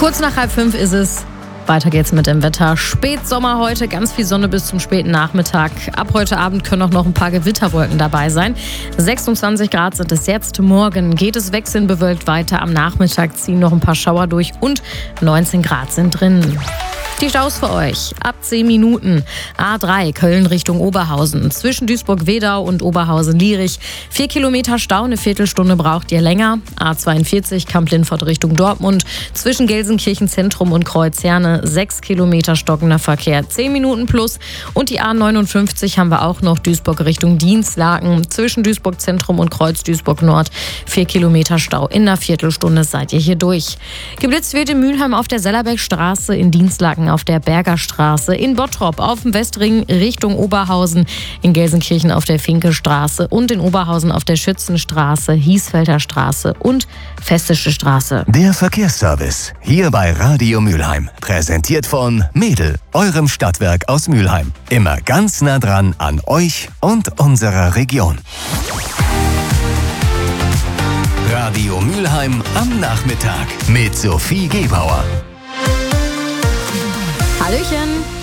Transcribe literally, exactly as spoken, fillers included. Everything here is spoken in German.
Kurz nach halb fünf ist es. Weiter geht's mit dem Wetter. Spätsommer heute, ganz viel Sonne bis zum späten Nachmittag. Ab heute Abend können auch noch ein paar Gewitterwolken dabei sein. sechsundzwanzig Grad sind es jetzt. Morgen geht es wechselnd bewölkt weiter. Am Nachmittag ziehen noch ein paar Schauer durch und neunzehn Grad sind drin. Die Staus für euch. Ab zehn Minuten. A drei Köln Richtung Oberhausen. Zwischen Duisburg-Wedau und Oberhausen-Lierich. Vier Kilometer Stau, eine Viertelstunde braucht ihr länger. A zweiundvierzig Kamp-Lindfort Richtung Dortmund. Zwischen Gelsenkirchen Zentrum und Kreuzherne. Sechs Kilometer stockender Verkehr. Zehn Minuten plus. Und die A neunundfünfzig haben wir auch noch Duisburg Richtung Dienstlaken. Zwischen Duisburg Zentrum und Kreuz Duisburg Nord. Vier Kilometer Stau. In einer Viertelstunde seid ihr hier durch. Geblitzt wird in Mülheim auf der Sellerbeckstraße, in Dienstlaken auf der Bergerstraße, in Bottrop auf dem Westring Richtung Oberhausen, in Gelsenkirchen auf der Finkestraße und in Oberhausen auf der Schützenstraße, Hiesfelder Straße und Festische Straße. Der Verkehrsservice hier bei Radio Mülheim. Präsentiert von Mädel, eurem Stadtwerk aus Mülheim. Immer ganz nah dran an euch und unserer Region. Radio Mülheim am Nachmittag mit Sophie Gebauer. Hallöchen!